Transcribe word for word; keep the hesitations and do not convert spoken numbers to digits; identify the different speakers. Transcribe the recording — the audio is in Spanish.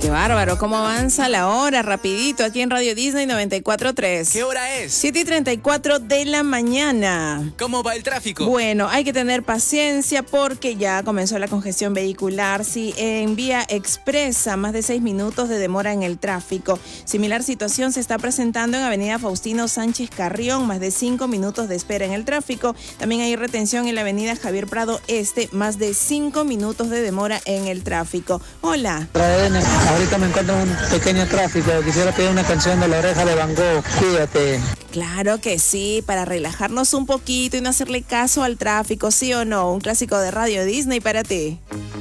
Speaker 1: Qué bárbaro, cómo avanza la hora, rapidito, aquí en Radio Disney noventa y cuatro punto tres.
Speaker 2: ¿Qué hora es?
Speaker 1: siete y treinta y cuatro de la mañana.
Speaker 2: ¿Cómo va el tráfico?
Speaker 1: Bueno, hay que tener paciencia porque ya comenzó la congestión vehicular. Sí, en vía expresa, más de seis minutos de demora en el tráfico. Similar situación se está presentando en Avenida Faustino Sánchez Carrión, más de cinco minutos de espera en el tráfico. También hay retención en la Avenida Javier Prado Este, más de cinco minutos de demora en el tráfico. Hola.
Speaker 3: Ahorita me encuentro en un pequeño tráfico. Quisiera pedir una canción de La Oreja de Van Gogh. Cuídate.
Speaker 1: Claro que sí, para relajarnos un poquito y no hacerle caso al tráfico, ¿sí o no? Un clásico de Radio Disney para ti.